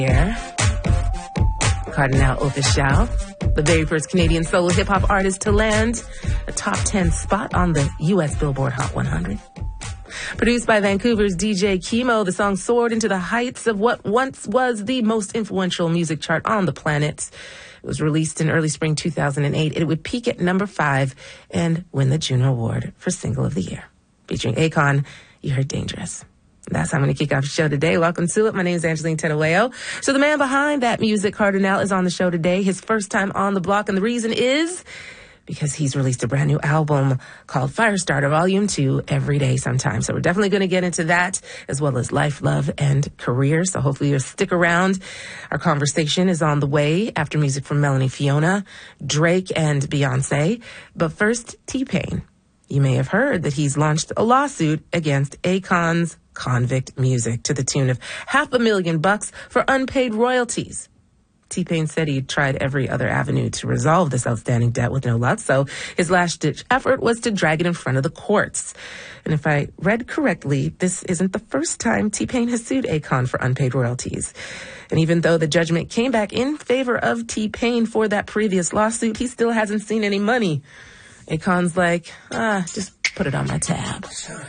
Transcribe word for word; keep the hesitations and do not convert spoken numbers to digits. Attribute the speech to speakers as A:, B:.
A: Here, Cardinal Offishall, the very first Canadian solo hip-hop artist to land a top ten spot on the U S Billboard Hot one hundred. Produced by Vancouver's D J Kimo, the song soared into the heights of what once was the most influential music chart on the planet. It was released in early spring two thousand eight. It would peak at number five and win the Juno Award for Single of the Year. Featuring Akon, you heard Dangerous. That's how I'm going to kick off the show today. Welcome to it. My name is Angeline Tenueo. So the man behind that music, Cardinal, is on the show today. His first time on the block, and the reason is because he's released a brand new album called Firestarter Volume two, Every Day Sometime. So we're definitely going to get into that, as well as life, love, and career. So hopefully you'll stick around. Our conversation is on the way after music from Melanie Fiona, Drake, and Beyonce. But first, T-Pain. You may have heard that he's launched a lawsuit against Akon's Convict Music to the tune of half a million bucks for unpaid royalties. T-Pain said he tried every other avenue to resolve this outstanding debt with no luck, so his last-ditch effort was to drag it in front of the courts. And if I read correctly, this isn't the first time T-Pain has sued Akon for unpaid royalties. And even though the judgment came back in favor of T-Pain for that previous lawsuit, he still hasn't seen any money. Akon's like, ah, just put it on my tab.